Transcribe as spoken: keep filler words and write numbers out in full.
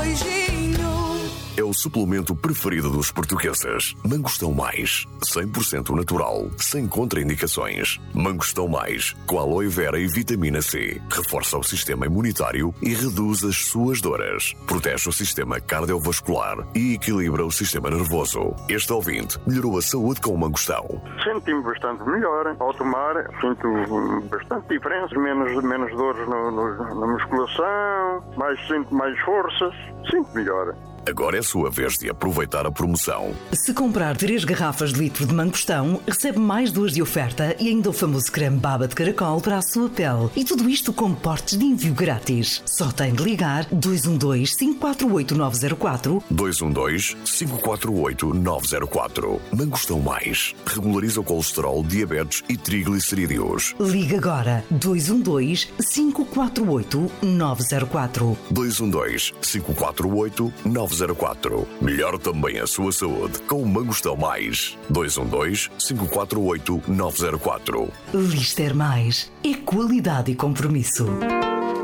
beijinho. É o suplemento preferido dos portugueses. Mangostão Mais, cem por cento natural, sem contraindicações. Mangostão Mais, com aloe vera e vitamina C. Reforça o sistema imunitário e reduz as suas dores. Protege o sistema cardiovascular e equilibra o sistema nervoso. Este ouvinte melhorou a saúde com o mangostão. Senti-me bastante melhor. Ao tomar, sinto bastante diferença. Menos, menos dores no, no, na musculação, mais, sinto mais forças. Sinto melhor. Agora é a sua vez de aproveitar a promoção. Se comprar três garrafas de litro de mangostão, recebe mais duas de oferta e ainda o famoso creme baba de caracol para a sua pele. E tudo isto com portes de envio grátis. Só tem de ligar dois um dois, cinco quatro oito, nove zero quatro. dois um dois, cinco quatro oito, nove zero quatro. Mangostão Mais. Regulariza o colesterol, diabetes e triglicerídeos. Liga agora dois um dois, cinco quatro oito, nove zero quatro. dois um dois, cinco quatro oito, nove zero quatro. Melhor também a sua saúde com o Mangostão Mais. dois um dois, cinco quatro oito, nove zero quatro. Lister Mais. É qualidade e compromisso.